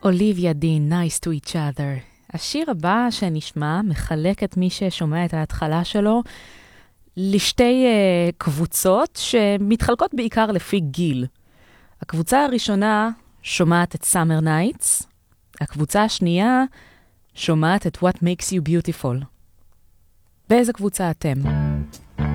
אוליביה דין, Nice to each other. השיר הבא שנשמע מחלק את מי ששומע את ההתחלה שלו לשתי קבוצות שמתחלקות בעיקר לפי גיל. הקבוצה הראשונה שומעת את Summer Nights, הקבוצה השנייה שומעת את What Makes You Beautiful. באיזה קבוצה אתם?